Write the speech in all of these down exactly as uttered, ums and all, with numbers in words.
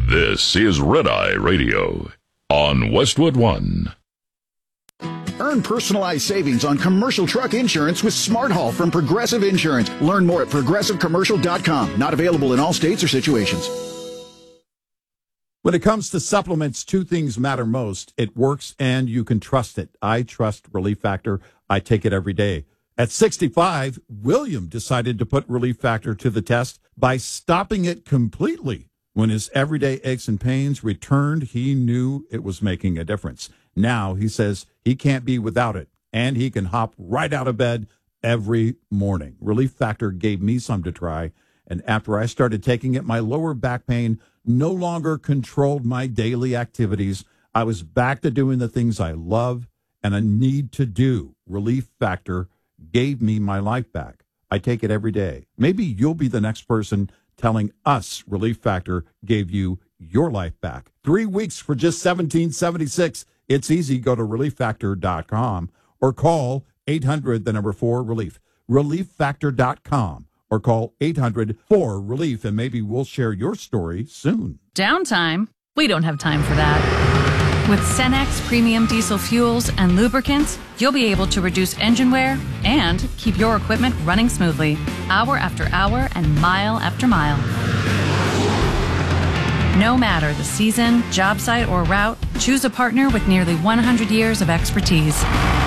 This is Red Eye Radio on Westwood One. Earn personalized savings on commercial truck insurance with Smart Haul from Progressive Insurance. Learn more at progressive commercial dot com. Not available in all states or situations. When it comes to supplements, two things matter most. It works and you can trust it. I trust Relief Factor. I take it every day. At sixty-five, William decided to put Relief Factor to the test by stopping it completely. When his everyday aches and pains returned, he knew it was making a difference. Now he says he can't be without it, and he can hop right out of bed every morning. Relief Factor gave me some to try, and after I started taking it, my lower back pain no longer controlled my daily activities. I was back to doing the things I love and I need to do. Relief Factor gave me my life back. I take it every day. Maybe you'll be the next person telling us Relief Factor gave you your life back. Three weeks for just seventeen seventy-six. It's easy. Go to relief factor dot com or call eight hundred, the number four, relief. relief factor dot com or call eight hundred, four, relief, and maybe we'll share your story soon. Downtime? We don't have time for that. With Cenex premium diesel fuels and lubricants, you'll be able to reduce engine wear and keep your equipment running smoothly, hour after hour and mile after mile. No matter the season, job site, or route, choose a partner with nearly one hundred years of expertise.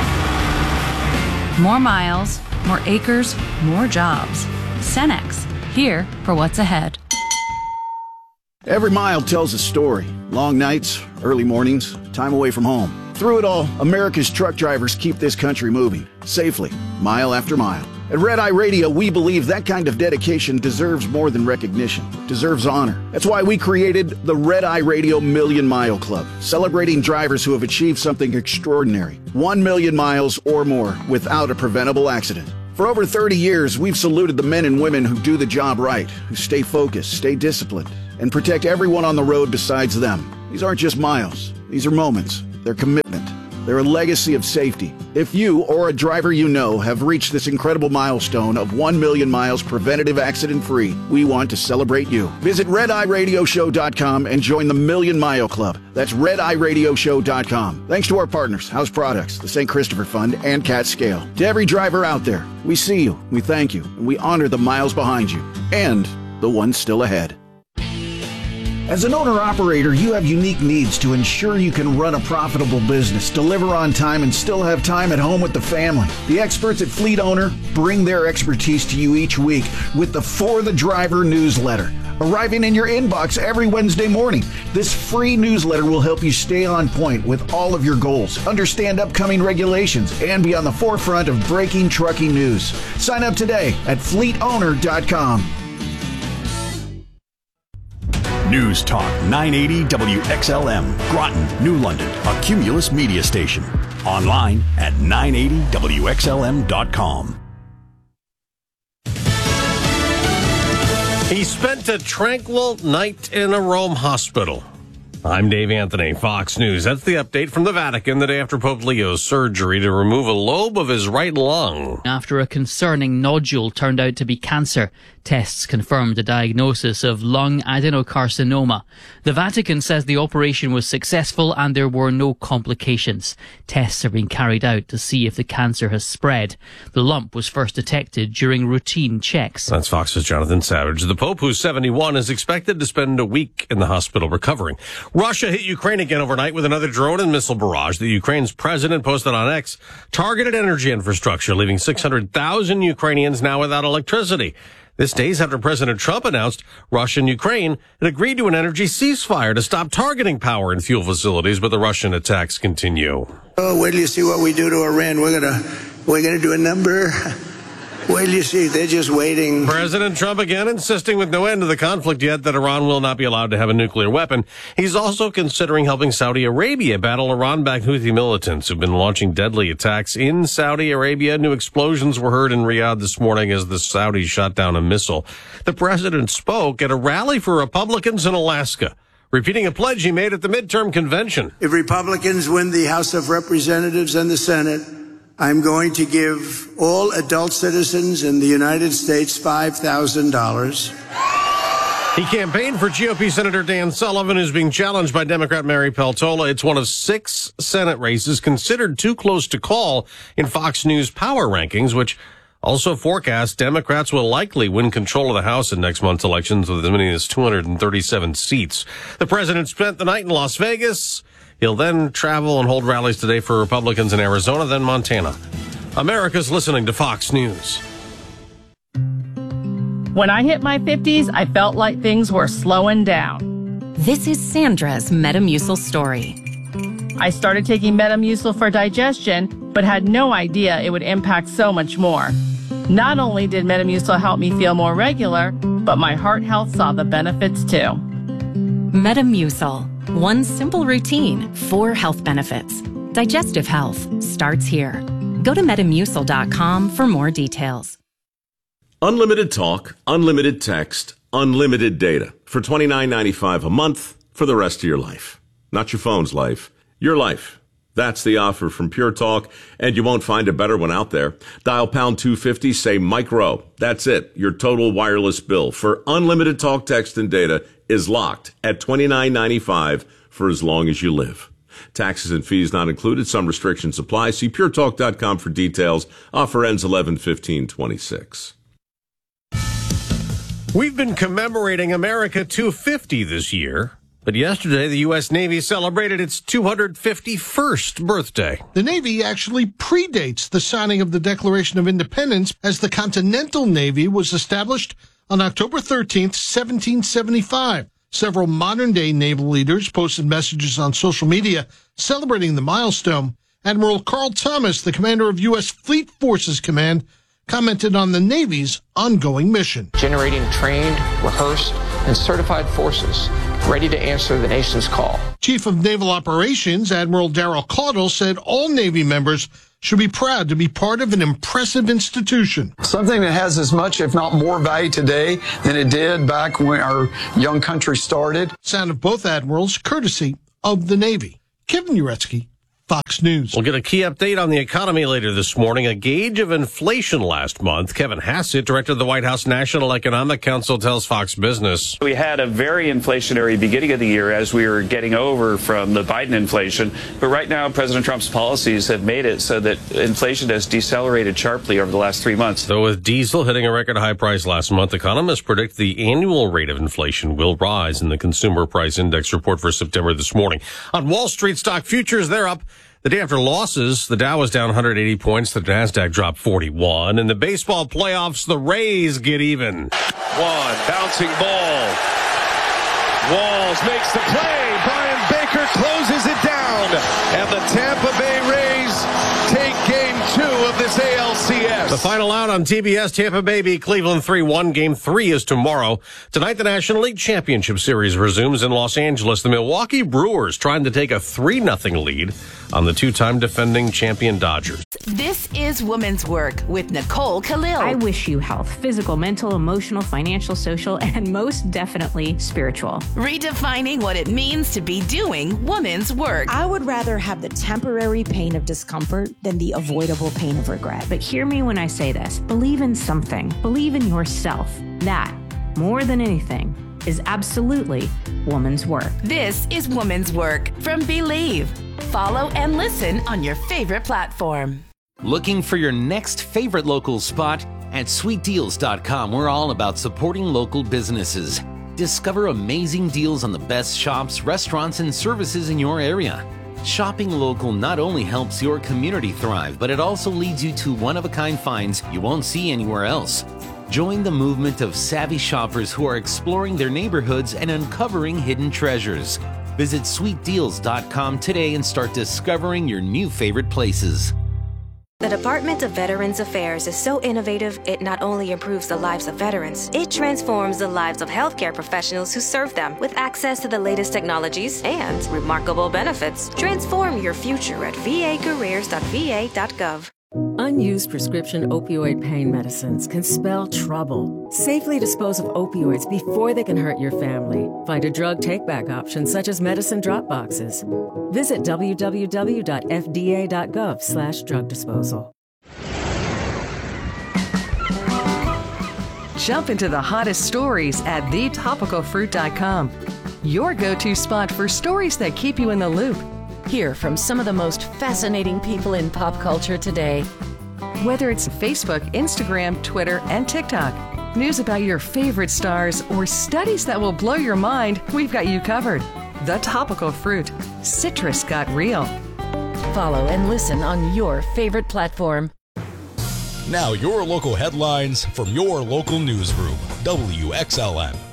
More miles, more acres, more jobs. Cenex, here for what's ahead. Every mile tells a story. Long nights, early mornings, time away from home. Through it all, America's truck drivers keep this country moving, safely, mile after mile. At Red Eye Radio, we believe that kind of dedication deserves more than recognition, deserves honor. That's why we created the Red Eye Radio Million Mile Club, celebrating drivers who have achieved something extraordinary. One million miles or more without a preventable accident. For over thirty years, we've saluted the men and women who do the job right, who stay focused, stay disciplined, and protect everyone on the road besides them. These aren't just miles. These are moments. They're commitment. They're a legacy of safety. If you or a driver you know have reached this incredible milestone of one million miles preventative accident-free, we want to celebrate you. Visit red eye radio show dot com and join the Million Mile Club. That's red eye radio show dot com. Thanks to our partners, House Products, the Saint Christopher Fund, and Cat Scale. To every driver out there, we see you, we thank you, and we honor the miles behind you and the ones still ahead. As an owner-operator, you have unique needs to ensure you can run a profitable business, deliver on time, and still have time at home with the family. The experts at Fleet Owner bring their expertise to you each week with the For the Driver newsletter, arriving in your inbox every Wednesday morning. This free newsletter will help you stay on point with all of your goals, understand upcoming regulations, and be on the forefront of breaking trucking news. Sign up today at fleet owner dot com. News Talk nine eighty W X L M, Groton, New London, a Cumulus media station. Online at nine eighty W X L M dot com. He spent a tranquil night in a Rome hospital. I'm Dave Anthony, Fox News. That's the update from the Vatican the day after Pope Leo's surgery to remove a lobe of his right lung. After a concerning nodule turned out to be cancer, tests confirmed a diagnosis of lung adenocarcinoma. The Vatican says the operation was successful and there were no complications. Tests are being carried out to see if the cancer has spread. The lump was first detected during routine checks. That's Fox's Jonathan Savage. The Pope, who's seventy-one, is expected to spend a week in the hospital recovering. Russia hit Ukraine again overnight with another drone and missile barrage. The Ukraine's president posted on X targeted energy infrastructure, leaving six hundred thousand Ukrainians now without electricity. This days after President Trump announced Russia and Ukraine had agreed to an energy ceasefire to stop targeting power and fuel facilities, but the Russian attacks continue. Oh, wait till you see what we do to Iran. We're gonna, we're gonna do a number. Wait till you see. They're just waiting. President Trump again insisting with no end to the conflict yet that Iran will not be allowed to have a nuclear weapon. He's also considering helping Saudi Arabia battle Iran-backed Houthi militants who've been launching deadly attacks in Saudi Arabia. New explosions were heard in Riyadh this morning as the Saudis shot down a missile. The president spoke at a rally for Republicans in Alaska, repeating a pledge he made at the midterm convention. If Republicans win the House of Representatives and the Senate, I'm going to give all adult citizens in the United States five thousand dollars. He campaigned for G O P Senator Dan Sullivan, who's being challenged by Democrat Mary Peltola. It's one of six Senate races considered too close to call in Fox News power rankings, which also forecast Democrats will likely win control of the House in next month's elections with as many as two hundred thirty-seven seats. The president spent the night in Las Vegas. He'll then travel and hold rallies today for Republicans in Arizona, then Montana. America's listening to Fox News. When I hit my fifties, I felt like things were slowing down. This is Sandra's Metamucil story. I started taking Metamucil for digestion, but had no idea it would impact so much more. Not only did Metamucil help me feel more regular, but my heart health saw the benefits too. Metamucil. One simple routine, four health benefits. Digestive health starts here. Go to metamucil dot com for more details. Unlimited talk, unlimited text, unlimited data for twenty-nine ninety-five a month for the rest of your life. Not your phone's life, your life. That's the offer from Pure Talk, and you won't find a better one out there. Dial pound two fifty, say micro. That's it. Your total wireless bill for unlimited talk, text, and data is locked at twenty-nine ninety-five for as long as you live. Taxes and fees not included. Some restrictions apply. See pure talk dot com for details. Offer ends eleven fifteen twenty-six. We've been commemorating America two fifty this year, but yesterday the U S Navy celebrated its two hundred fifty-first birthday. The Navy actually predates the signing of the Declaration of Independence, as the Continental Navy was established on October thirteenth, seventeen seventy-five. Several modern-day naval leaders posted messages on social media celebrating the milestone. Admiral Carl Thomas, the commander of U S Fleet Forces Command, commented on the Navy's ongoing mission. Generating trained, rehearsed, and certified forces ready to answer the nation's call. Chief of Naval Operations, Admiral Darrell Caudle, said all Navy members should be proud to be part of an impressive institution. Something that has as much, if not more, value today than it did back when our young country started. Sound of both admirals, courtesy of the Navy. Kevin Uretsky, Fox News. We'll get a key update on the economy later this morning. A gauge of inflation last month. Kevin Hassett, director of the White House National Economic Council, tells Fox Business. We had a very inflationary beginning of the year as we were getting over from the Biden inflation. But right now, President Trump's policies have made it so that inflation has decelerated sharply over the last three months. Though with diesel hitting a record high price last month, economists predict the annual rate of inflation will rise in the Consumer Price Index report for September this morning. On Wall Street, stock futures, they're up. The day after losses, the Dow was down one hundred eighty points. The NASDAQ dropped forty-one. In the baseball playoffs, the Rays get even. One bouncing ball. Walls makes the play. Brian Baker closes it down. And the Tampa Bay Rays take game two of this A L C S. The final out on T B S, Tampa Bay beat Cleveland three one. Game three is tomorrow. Tonight, the National League Championship Series resumes in Los Angeles. The Milwaukee Brewers trying to take a three nothing lead on the two-time defending champion Dodgers. This is Women's Work with Nicole Khalil. I wish you health, physical, mental, emotional, financial, social, and most definitely spiritual. Redefining what it means to be doing women's work. I would rather have the temporary pain of discomfort than the avoidable pain of regret. But hear me when I say this. Believe in something. Believe in yourself. That, more than anything, is absolutely woman's work. This is Woman's Work from Believe. Follow and listen on your favorite platform. Looking for your next favorite local spot? At sweet deals dot com, we're all about supporting local businesses. Discover amazing deals on the best shops, restaurants, and services in your area. Shopping local not only helps your community thrive, but it also leads you to one-of-a-kind finds you won't see anywhere else. Join the movement of savvy shoppers who are exploring their neighborhoods and uncovering hidden treasures. Visit sweet deals dot com today and start discovering your new favorite places. The Department of Veterans Affairs is so innovative, it not only improves the lives of veterans, it transforms the lives of healthcare professionals who serve them with access to the latest technologies and remarkable benefits. Transform your future at v a careers dot v a dot gov. Unused prescription opioid pain medicines can spell trouble. Safely dispose of opioids before they can hurt your family. Find a drug take-back option such as medicine drop boxes. Visit w w w dot f d a dot gov slash drug disposal. Jump into the hottest stories at the topical fruit dot com. Your go-to spot for stories that keep you in the loop. Hear from some of the most fascinating people in pop culture today. Whether it's Facebook, Instagram, Twitter, and TikTok, news about your favorite stars, or studies that will blow your mind, we've got you covered. The Topical Fruit. Citrus got real. Follow and listen on your favorite platform. Now your local headlines from your local newsroom. W X L M.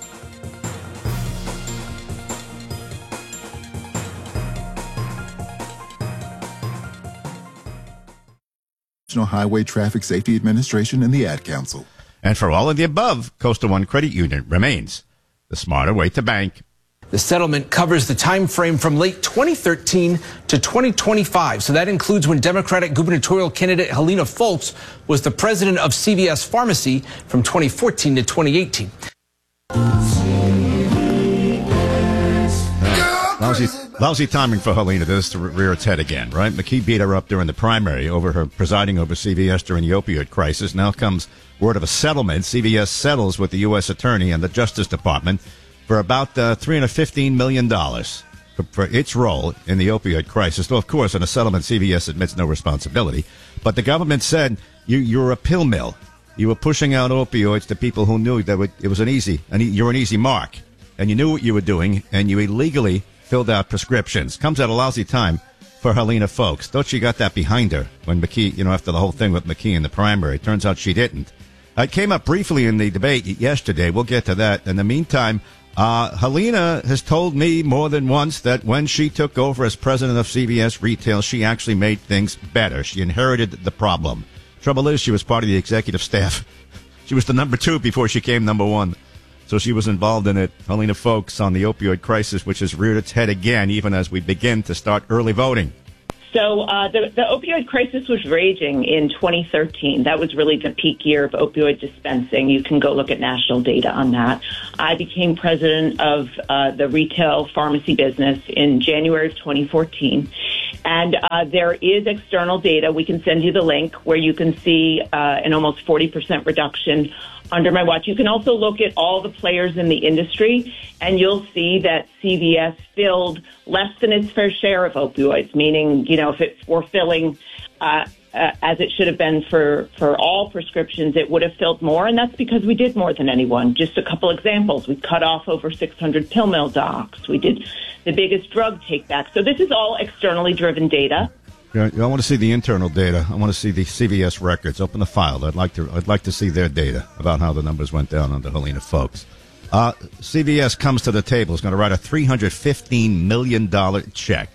National Highway Traffic Safety Administration and the Ad Council. And for all of the above, Coastal One Credit Union remains the smarter way to bank. The settlement covers the time frame from late twenty thirteen to twenty twenty-five. So that includes when Democratic gubernatorial candidate Helena Foulkes was the president of C V S Pharmacy from twenty fourteen to twenty eighteen. Lousy, lousy timing for Helena this to rear its head again, right? McKee beat her up during the primary over her presiding over C V S during the opioid crisis. Now comes word of a settlement. C V S settles with the U S Attorney and the Justice Department for about uh, three hundred fifteen million dollars for, for its role in the opioid crisis. Though, of course, in a settlement, C V S admits no responsibility. But the government said, you, you're a pill mill. You were pushing out opioids to people who knew that it was an easy, an, you're an easy mark. And you knew what you were doing, and you illegally filled out prescriptions. Comes at a lousy time for Helena Foulkes. Thought she got that behind her when McKee, you know, after the whole thing with McKee in the primary. Turns out she didn't. It came up briefly in the debate yesterday. We'll get to that. In the meantime, uh, Helena has told me more than once that when she took over as president of C V S Retail, she actually made things better. She inherited the problem. Trouble is, she was part of the executive staff. She was the number two before she came number one. So she was involved in it. Helena Foulkes on the opioid crisis, which has reared its head again, even as we begin to start early voting. So uh, the, the opioid crisis was raging in twenty thirteen. That was really the peak year of opioid dispensing. You can go look at national data on that. I became president of uh, the retail pharmacy business in January of twenty fourteen. And uh, there is external data. We can send you the link where you can see uh, an almost forty percent reduction under my watch. You can also look at all the players in the industry, and you'll see that C V S filled less than its fair share of opioids, meaning, you know, if it were filling uh, uh, as it should have been for, for all prescriptions, it would have filled more, and that's because we did more than anyone. Just a couple examples. We cut off over six hundred pill mill docs. We did the biggest drug take-back. So this is all externally driven data. I want to see the internal data. I want to see the C V S records. Open the file. I'd like to. I'd like to see their data about how the numbers went down under Helena Foulkes. Uh, C V S comes to the table. Is going to write a three hundred fifteen million dollars check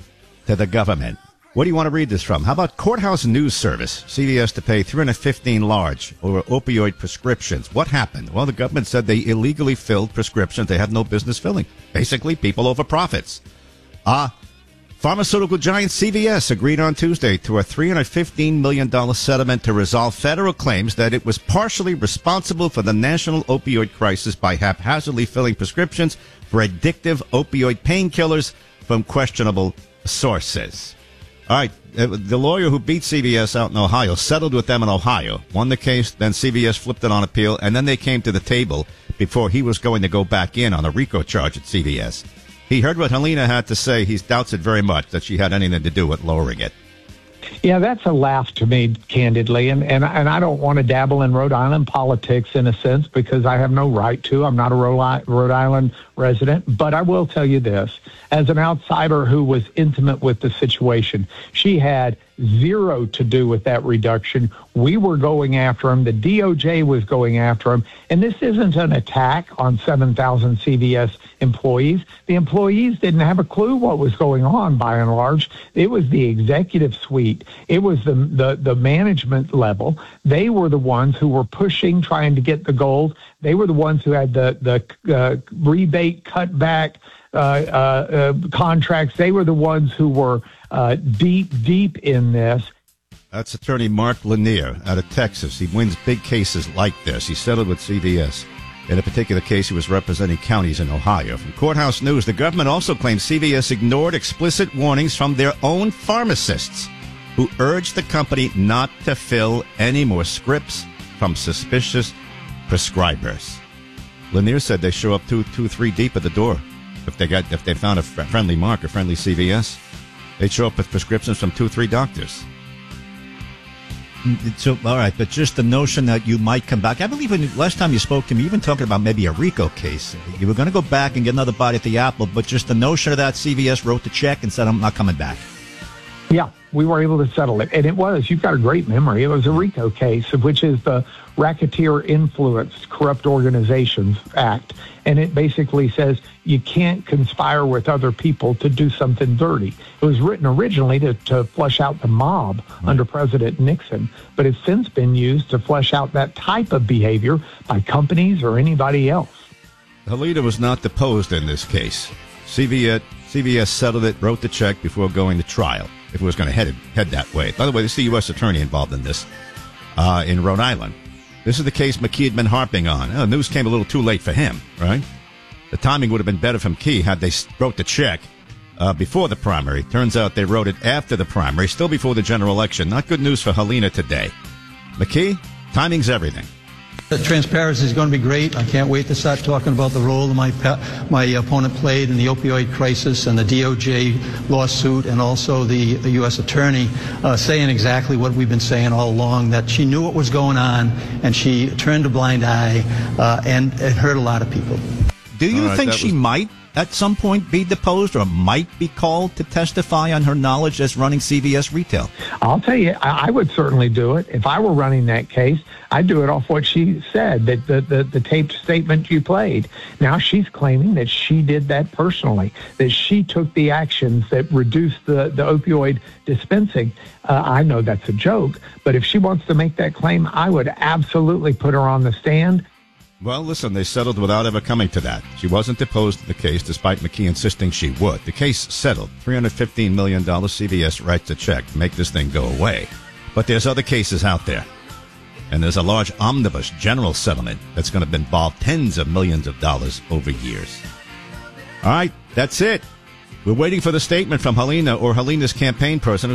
to the government. What do you want to read this from? How about Courthouse News Service? C V S to pay three hundred fifteen large over opioid prescriptions. What happened? Well, the government said they illegally filled prescriptions they had no business filling. Basically, people over profits. Ah. Uh, Pharmaceutical giant C V S agreed on Tuesday to a three hundred fifteen million dollars settlement to resolve federal claims that it was partially responsible for the national opioid crisis by haphazardly filling prescriptions for addictive opioid painkillers from questionable sources. All right, the lawyer who beat C V S out in Ohio settled with them in Ohio, won the case, then C V S flipped it on appeal, and then they came to the table before he was going to go back in on a RICO charge at C V S. He heard what Helena had to say. He doubts it very much that she had anything to do with lowering it. Yeah, that's a laugh to me, candidly. And, and, and I don't want to dabble in Rhode Island politics in a sense because I have no right to. I'm not a Rhode Island resident. But I will tell you this. As an outsider who was intimate with the situation, she had zero to do with that reduction. We were going after him. The D O J was going after him. And this isn't an attack on seven thousand C V S employees. The employees didn't have a clue what was going on, by and large. It was the executive suite. It was the, the, the management level. They were the ones who were pushing, trying to get the gold. They were the ones who had the, the uh, rebate cutback uh, uh, uh, contracts. They were the ones who were uh, deep, deep in this. That's attorney Mark Lanier out of Texas. He wins big cases like this. He settled with C V S. In a particular case, he was representing counties in Ohio. From Courthouse News, the government also claims C V S ignored explicit warnings from their own pharmacists who urged the company not to fill any more scripts from suspicious prescribers. Lanier said they show up two, two, three deep at the door. If they got, if they found a friendly Mark or friendly C V S, they'd show up with prescriptions from two, three doctors. So, all right, but just the notion that you might come back. I believe when last time you spoke to me, even talking about maybe a RICO case, you were going to go back and get another bite at the apple, but just the notion of that C V S wrote the check and said, I'm not coming back. Yeah, we were able to settle it. And it was, you've got a great memory. It was a RICO case, which is the Racketeer Influenced Corrupt Organizations Act. And it basically says you can't conspire with other people to do something dirty. It was written originally to, to flush out the mob mm-hmm. under President Nixon, but it's since been used to flush out that type of behavior by companies or anybody else. Helena was not deposed in this case. C V S, C V S settled it, wrote the check before going to trial, if it was going to head, head that way. By the way, this is the U S attorney involved in this uh, in Rhode Island. This is the case McKee had been harping on. Oh, news came a little too late for him, right? The timing would have been better from Key had they wrote the check uh, before the primary. Turns out they wrote it after the primary, still before the general election. Not good news for Helena today. McKee, timing's everything. The transparency is going to be great. I can't wait to start talking about the role that my my opponent played in the opioid crisis and the D O J lawsuit, and also the, the U S attorney uh, saying exactly what we've been saying all along, that she knew what was going on and she turned a blind eye uh, and, and hurt a lot of people. Do you right, think she was... might at some point be deposed or might be called to testify on her knowledge as running C V S retail? I'll tell you, I, I would certainly do it. If I were running that case, I'd do it off what she said, that the, the, the taped statement you played. Now she's claiming that she did that personally, that she took the actions that reduced the, the opioid dispensing. Uh, I know that's a joke, but if she wants to make that claim, I would absolutely put her on the stand. Well, listen, they settled without ever coming to that. She wasn't deposed in the case, despite McKee insisting she would. The case settled. three hundred fifteen million dollars C V S writes a check to make this thing go away. But there's other cases out there. And there's a large omnibus general settlement that's going to involve tens of millions of dollars over years. All right, that's it. We're waiting for the statement from Helena or Helena's campaign person.